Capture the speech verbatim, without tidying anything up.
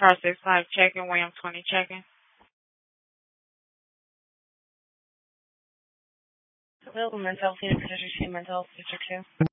Star six five checking, William twenty checking. Available mental health unit, District two, mental health, District two.